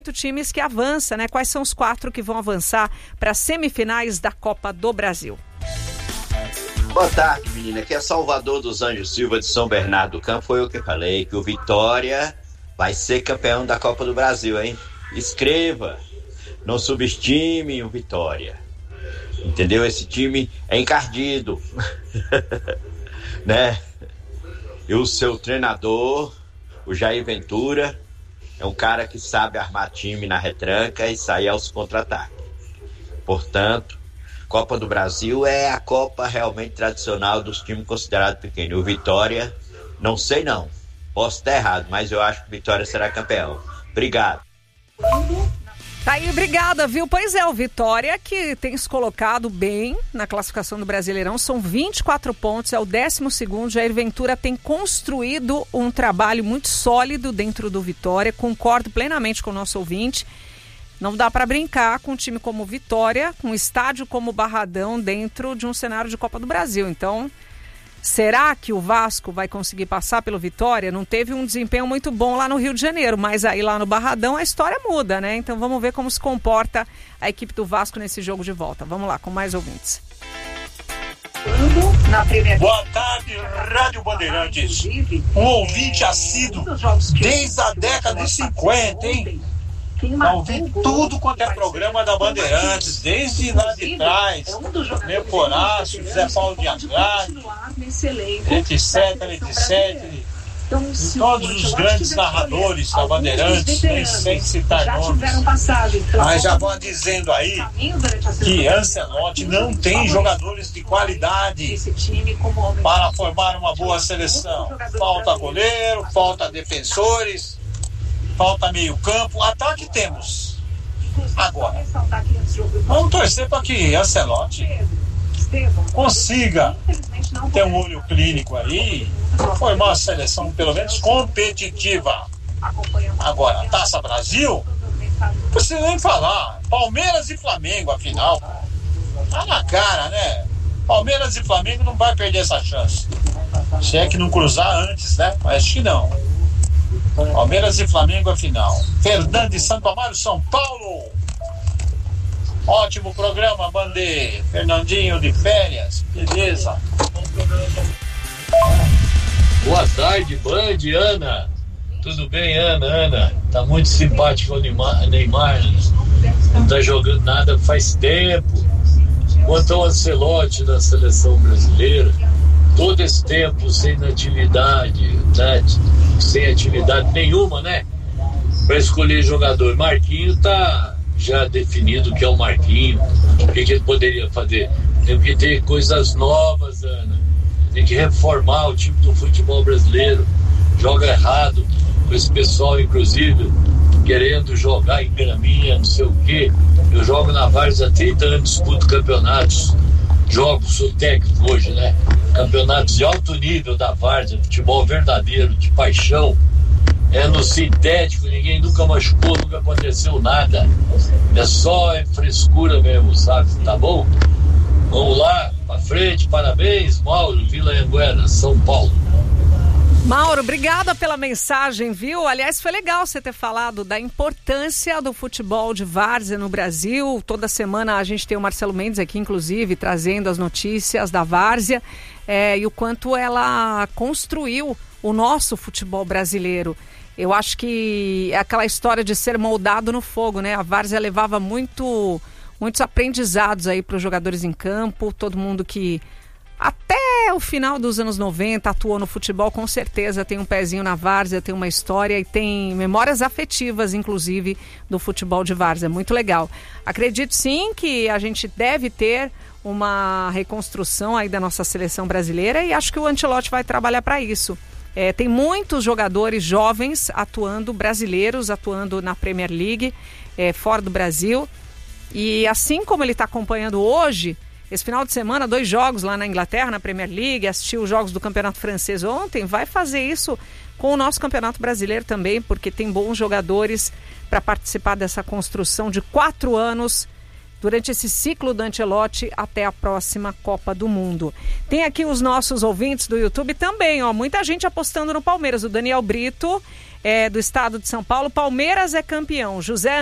Times que avança, né? Quais são os 4 que vão avançar para as semifinais da Copa do Brasil? Boa tarde, menina. Aqui é Salvador dos Anjos Silva de São Bernardo do Campo. Foi eu que falei que o Vitória vai ser campeão da Copa do Brasil, hein? Escreva, não subestime o Vitória. Entendeu? Esse time é encardido, né? E o seu treinador, o Jair Ventura, é um cara que sabe armar time na retranca e sair aos contra-ataques. Portanto, Copa do Brasil é a Copa realmente tradicional dos times considerados pequenos. O Vitória, não sei não. Posso estar errado, mas eu acho que o Vitória será campeão. Obrigado. Tá aí, obrigada, viu? Pois é, o Vitória que tem se colocado bem na classificação do Brasileirão, são 24 pontos, é o 12º, Jair Ventura tem construído um trabalho muito sólido dentro do Vitória, concordo plenamente com o nosso ouvinte, não dá para brincar com um time como Vitória, com um estádio como Barradão dentro de um cenário de Copa do Brasil, então... Será que o Vasco vai conseguir passar pelo Vitória? Não teve um desempenho muito bom lá no Rio de Janeiro, mas aí lá no Barradão a história muda, né? Então vamos ver como se comporta a equipe do Vasco nesse jogo de volta. Vamos lá, com mais ouvintes. Boa tarde, Rádio Bandeirantes. Um ouvinte assíduo desde a década de 50, hein? Ouvi tudo quanto é programa da Bandeirantes, desde lá de trás, meu Horácio, Zé Paulo de Andrade, etc. E todos os grandes narradores da Bandeirantes, sem citar nomes. Mas já vão dizendo aí que Ancelotti não tem jogadores de qualidade para formar uma boa seleção. Falta goleiro, falta defensores, falta meio campo, ataque temos. Agora, vamos torcer para que Ancelotti consiga ter um olho clínico aí, formar uma seleção pelo menos competitiva. Agora, Taça Brasil, não precisa nem falar. Palmeiras e Flamengo, afinal. Tá na cara, né? Palmeiras e Flamengo não vai perder essa chance. Se é que não cruzar antes, né? Mas acho que não. Palmeiras e Flamengo a final. Fernando de Santo Amaro, São Paulo. Ótimo programa, Bandê. Fernandinho de férias. Beleza. Boa tarde, Band, Ana. Tudo bem, Ana? Tá muito simpático o Neymar. Não tá jogando nada faz tempo. Quanto ao Ancelotti da seleção brasileira, todo esse tempo sem atividade, né? Sem atividade nenhuma, né? Para escolher jogador. Marquinho tá já definido que é o Marquinho. O que ele poderia fazer? Tem que ter coisas novas, Ana. Tem que reformar o time do futebol brasileiro. Joga errado. Com esse pessoal, inclusive, querendo jogar em graminha, não sei o quê. Eu jogo na Várzea há 30 anos, disputo campeonatos. Sou técnico hoje, né? Campeonatos de alto nível da Várzea, futebol verdadeiro, de paixão. É no sintético, ninguém nunca machucou, nunca aconteceu nada. É só frescura mesmo, sabe? Tá bom? Vamos lá, pra frente, parabéns, Mauro, Vila Anguera, São Paulo. Mauro, obrigada pela mensagem, viu? Aliás, foi legal você ter falado da importância do futebol de várzea no Brasil. Toda semana a gente tem o Marcelo Mendes aqui, inclusive, trazendo as notícias da várzea e o quanto ela construiu o nosso futebol brasileiro. Eu acho que é aquela história de ser moldado no fogo, né? A várzea levava muitos aprendizados aí para os jogadores em campo, todo mundo que até o final dos anos 90 atuou no futebol, com certeza tem um pezinho na várzea, tem uma história e tem memórias afetivas, inclusive, do futebol de várzea. Muito legal. Acredito sim que a gente deve ter uma reconstrução aí da nossa seleção brasileira e acho que o Ancelotti vai trabalhar para isso. Tem muitos jogadores jovens atuando, brasileiros atuando na Premier League, fora do Brasil. E assim como ele está acompanhando hoje, esse final de semana, 2 jogos lá na Inglaterra, na Premier League, assistiu os jogos do Campeonato Francês ontem, vai fazer isso com o nosso Campeonato Brasileiro também, porque tem bons jogadores para participar dessa construção de 4 anos durante esse ciclo do Ancelotti até a próxima Copa do Mundo. Tem aqui os nossos ouvintes do YouTube também, ó, muita gente apostando no Palmeiras. O Daniel Brito do estado de São Paulo. Palmeiras é campeão. José